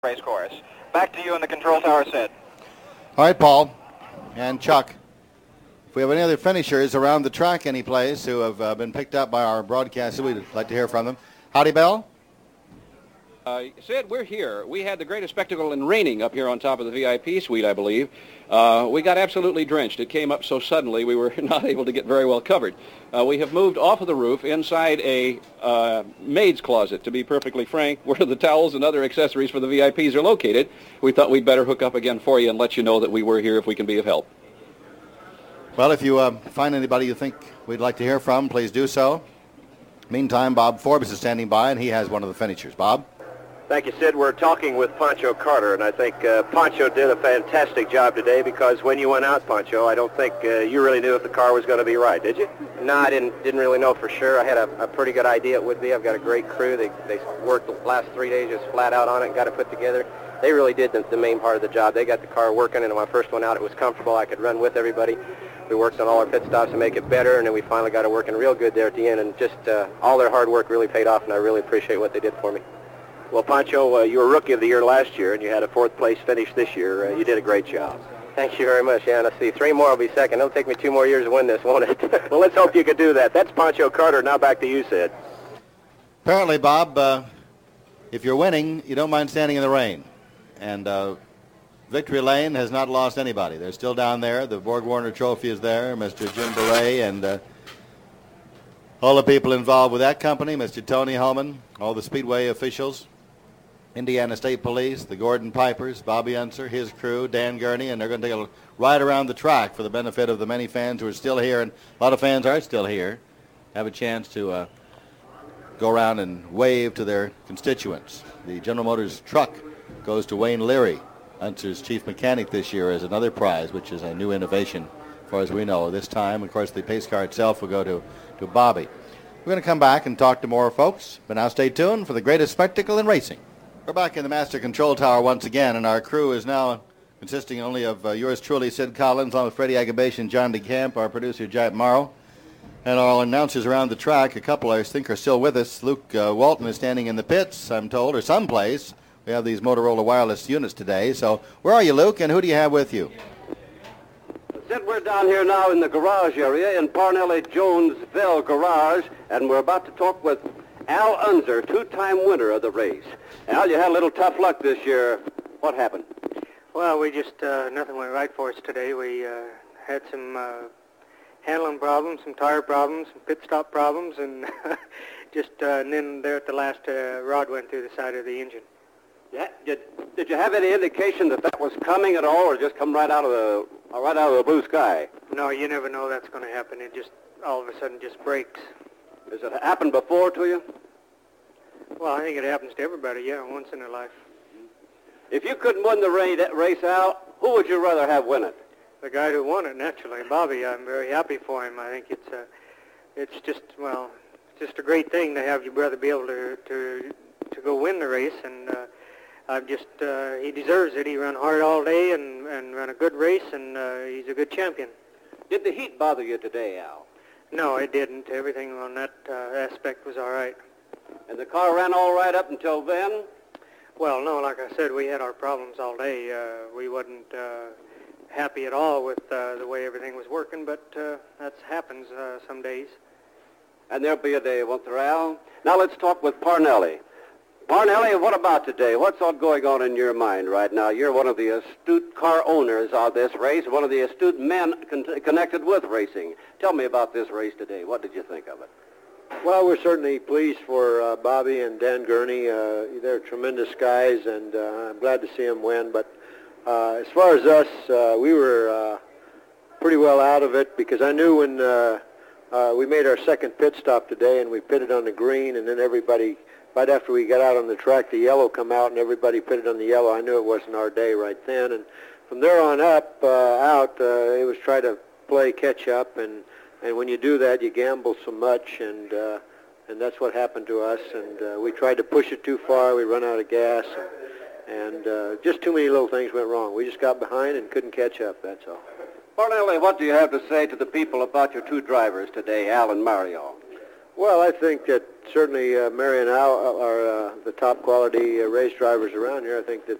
race course. Back to you in the control tower, Sid. All right, Paul and Chuck. If we have any other finishers around the track any place who have been picked up by our broadcaster, we'd like to hear from them. Howdy, Bell. Sid, we're here. We had the greatest spectacle in raining up here on top of the VIP suite, I believe. We got absolutely drenched. It came up so suddenly we were not able to get very well covered. We have moved off of the roof inside a maid's closet, to be perfectly frank, where the towels and other accessories for the VIPs are located. We thought we'd better hook up again for you and let you know that we were here if we can be of help. Well, if you find anybody you think we'd like to hear from, please do so. Meantime, Bob Forbes is standing by, and he has one of the finishers. Bob? Thank you, Sid. We're talking with Pancho Carter, and I think Pancho did a fantastic job today because when you went out, Pancho, I don't think you really knew if the car was going to be right, did you? No, I didn't really know for sure. I had a pretty good idea it would be. I've got a great crew. They worked the last 3 days just flat out on it and got it put together. They really did the main part of the job. They got the car working, and when I first went out, it was comfortable. I could run with everybody. We worked on all our pit stops to make it better, and then we finally got it working real good there at the end, and just all their hard work really paid off, and I really appreciate what they did for me. Well, Pancho, you were Rookie of the Year last year, and you had a fourth-place finish this year. You did a great job. Thank you very much, yeah, and I see 3 more will be second. It'll take me 2 more years to win this, won't it? Well, let's hope you can do that. That's Pancho Carter. Now back to you, Sid. Apparently, Bob, if you're winning, you don't mind standing in the rain. And Victory Lane has not lost anybody. They're still down there. The Borg Warner Trophy is there. Mr. Jim Beret and all the people involved with that company, Mr. Tony Holman, all the Speedway officials, Indiana State Police, the Gordon Pipers, Bobby Unser, his crew, Dan Gurney, and they're going to take a ride around the track for the benefit of the many fans who are still here, and a lot of fans are still here, have a chance to go around and wave to their constituents. The General Motors truck goes to Wayne Leary, Unser's chief mechanic this year, as another prize, which is a new innovation, as far as we know. This time, of course, the pace car itself will go to Bobby. We're going to come back and talk to more folks, but now stay tuned for the greatest spectacle in racing. We're back in the Master Control Tower once again, and our crew is now consisting only of yours truly, Sid Collins, along with Freddie Agabation and John DeCamp, our producer, Jack Morrow, and our announcers around the track. A couple, I think, are still with us. Luke Walton is standing in the pits, I'm told, or someplace. We have these Motorola wireless units today. So where are you, Luke, and who do you have with you? Sid, we're down here now in the garage area in Parnelli Jonesville Garage, and we're about to talk with Al Unser, 2-time winner of the race. Al, you had a little tough luck this year. What happened? Well, we just, nothing went right for us today. We had some handling problems, some tire problems, some pit stop problems, and and then there at the last, rod went through the side of the engine. Yeah. Did you have any indication that was coming at all, or just come right out of the blue sky? No, you never know that's going to happen. It just all of a sudden just breaks. Has it happened before to you? Well, I think it happens to everybody, yeah, once in their life. If you couldn't win the race, Al, who would you rather have win it? The guy who won it, naturally, Bobby. I'm very happy for him. I think it's just a great thing to have your brother be able to go win the race, and he deserves it. He ran hard all day and ran a good race, and he's a good champion. Did the heat bother you today, Al? No, it didn't. Everything on that aspect was all right. And the car ran all right up until then? Well, no, like I said, we had our problems all day. We wasn't happy at all with the way everything was working, but that happens some days. And there'll be a day, won't there, Al? Now let's talk with Parnelli. Parnelli, what about today? What's all going on in your mind right now? You're one of the astute car owners of this race, one of the astute men connected with racing. Tell me about this race today. What did you think of it? Well, we're certainly pleased for Bobby and Dan Gurney. They're tremendous guys, and I'm glad to see them win. But as far as us, we were pretty well out of it because I knew when we made our second pit stop today and we pitted on the green, and then everybody, right after we got out on the track, the yellow come out and everybody pitted on the yellow. I knew it wasn't our day right then. And from there on up, it was try to play catch up, and when you do that, you gamble so much, and that's what happened to us. And we tried to push it too far. We run out of gas, and just too many little things went wrong. We just got behind and couldn't catch up, that's all. Parnelli, what do you have to say to the people about your two drivers today, Al and Mario? Well, I think that certainly Mary and Al are the top quality race drivers around here. I think that